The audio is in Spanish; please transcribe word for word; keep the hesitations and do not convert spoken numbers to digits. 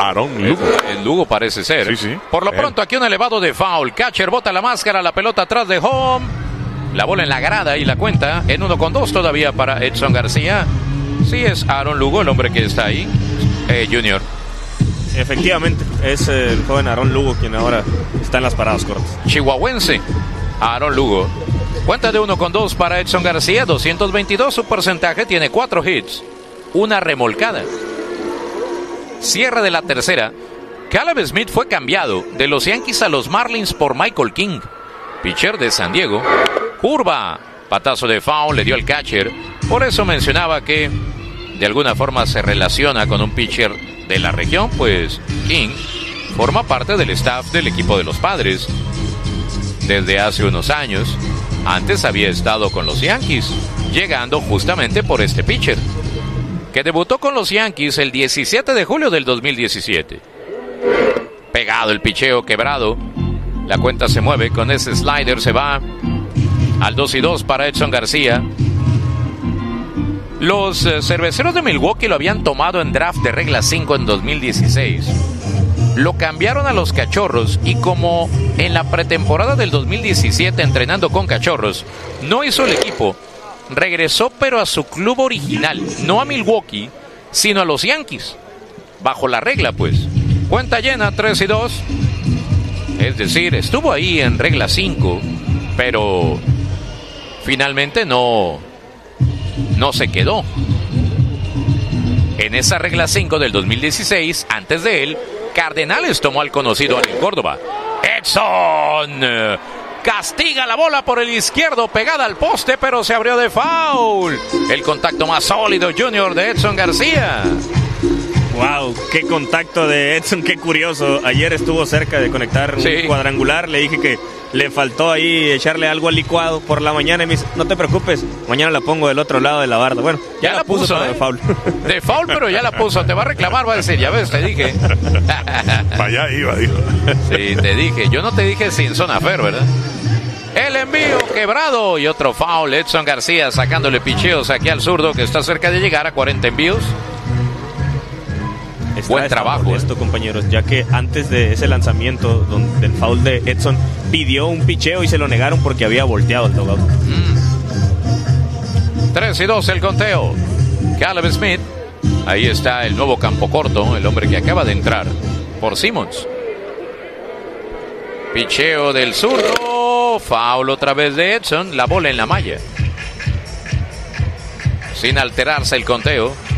Aaron Lugo. El, el Lugo parece ser. Sí, sí. Por lo Él. pronto, aquí un elevado de foul. Catcher bota la máscara, la pelota atrás de home. La bola en la grada y la cuenta en uno con dos todavía para Edson García. Sí, es Aaron Lugo el hombre que está ahí. Eh, Junior. Efectivamente, es el joven Aaron Lugo quien ahora está en las paradas cortas. Chihuahuense, Aaron Lugo. Cuenta de uno con dos para Edson García, doscientos veintidós su porcentaje, tiene cuatro hits, una remolcada. Cierre de la tercera. Caleb Smith fue cambiado de los Yankees a los Marlins por Michael King, pitcher de San Diego. Curva, patazo de foul, le dio al catcher. Por eso mencionaba que de alguna forma se relaciona con un pitcher de la región, pues King forma parte del staff del equipo de los Padres desde hace unos años. Antes había estado con los Yankees, llegando justamente por este pitcher, que debutó con los Yankees el diecisiete de julio del dos mil diecisiete. Pegado el picheo, quebrado. La cuenta se mueve, con ese slider se va al dos y dos para Edson García. Los eh, cerveceros de Milwaukee lo habían tomado en draft de regla cinco en dos mil dieciséis. Lo cambiaron a los Cachorros y como en la pretemporada del dos mil diecisiete entrenando con Cachorros no hizo el equipo, regresó pero a su club original, no a Milwaukee, sino a los Yankees. Bajo la regla, pues. Cuenta llena, tres y dos. Es decir, estuvo ahí en regla cinco, pero finalmente no, no se quedó. En esa regla cinco del dos mil dieciséis, antes de él, Cardenales tomó al conocido Allen Córdoba. Edson castiga la bola por el izquierdo, pegada al poste, pero se abrió de foul. El contacto más sólido, Junior, de Edson García. Wow, qué contacto de Edson, qué curioso. Ayer estuvo cerca de conectar un Sí. cuadrangular. Le dije que le faltó ahí echarle algo al licuado por la mañana y me dice, no te preocupes, mañana la pongo del otro lado de la barda. Bueno, ya, Ya la la puso, puso, pero ¿eh? de foul. De foul, pero ya la puso. Te va a reclamar, va a decir, ya ves, te dije. Para allá iba, dijo. Sí, te dije. Yo no te dije sin zona fair, ¿verdad? El envío quebrado y otro foul. Edson García sacándole picheos aquí al zurdo que está cerca de llegar a cuarenta envíos. Está Buen trabajo, esto, compañeros, ya que antes de ese lanzamiento donde, del foul de Edson, pidió un picheo y se lo negaron porque había volteado el dugout. Mm. tres y dos el conteo. Caleb Smith. Ahí está el nuevo campo corto, el hombre que acaba de entrar por Simmons. Picheo del zurdo. Foul otra vez de Edson. La bola en la malla. Sin alterarse el conteo.